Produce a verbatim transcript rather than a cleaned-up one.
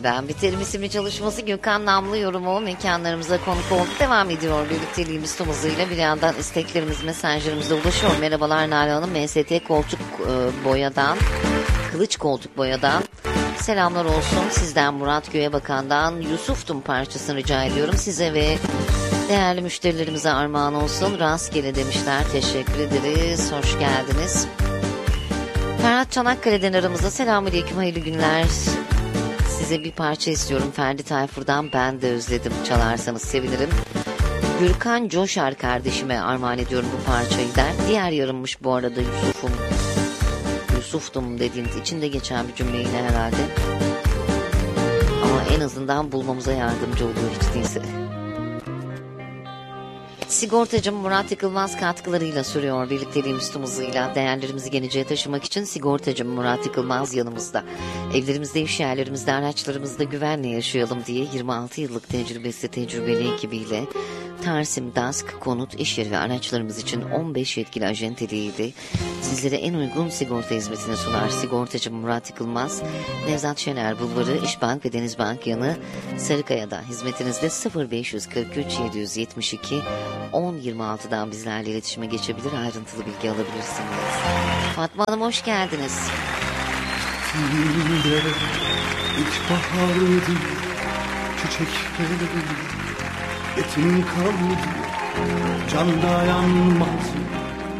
Ben Biterim isimli çalışması Gökhan Namlı yorumu mekanlarımıza konuk oldu. Devam ediyor birlikteliğimiz tüm hızıyla. Bir yandan isteklerimiz mesajlarımıza ulaşıyor. Merhabalar Nalan Hanım. M S T koltuk e, boyadan, Kılıç koltuk boyadan selamlar olsun. Sizden Murat Göğebakan'dan Yusuf'tum parçasını rica ediyorum. Size ve değerli müşterilerimize armağan olsun. Rastgele demişler. Teşekkür ederiz. Hoş geldiniz. Ferhat Çanakkale'den aramızda. Selamünaleyküm, hayırlı günler. Size bir parça istiyorum. Ferdi Tayfur'dan Ben de Özledim. Çalarsanız sevinirim. Gürkan Coşar kardeşime armağan ediyorum bu parçayı der. Diğer yarınmış bu arada Yusuf'um. Yusuf'tum dediğiniz içinde geçen bir cümle yine herhalde. Ama en azından bulmamıza yardımcı oluyor hiç değilse. Sigortacım Murat Yıkılmaz katkılarıyla sürüyor birlikteliğimiz tüm hızıyla. Değerlerimizi geleceğe taşımak için sigortacım Murat Yıkılmaz yanımızda. Evlerimizde, iş yerlerimizde, araçlarımızda güvenle yaşayalım diye yirmi altı yıllık tecrübesi tecrübeli ekibiyle Tarsim, Dask, konut, iş yeri ve araçlarımız için on beş yetkili ajenteliğiyle sizlere en uygun sigorta hizmetini sunar. Sigortacı Murat Yıkılmaz, Nevzat Şener Bulvarı, İşbank ve Denizbank yanı Sarıkaya'da. Hizmetinizde sıfır beş kırk üç yedi yetmiş iki on yirmi altıdan bizlerle iletişime geçebilir, ayrıntılı bilgi alabilirsiniz. Fatma Hanım hoş geldiniz. İlk bahardı, çiçeklerim, etin kaldı, can dayanmaz